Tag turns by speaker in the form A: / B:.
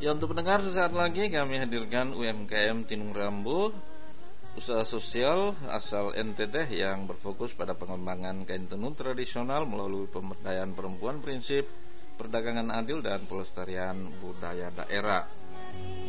A: Ya, untuk pendengar, sesaat lagi kami hadirkan UMKM Tinung Rambu, usaha sosial asal NTT yang berfokus pada pengembangan kain tenun tradisional melalui pemberdayaan perempuan, prinsip perdagangan adil dan pelestarian budaya daerah.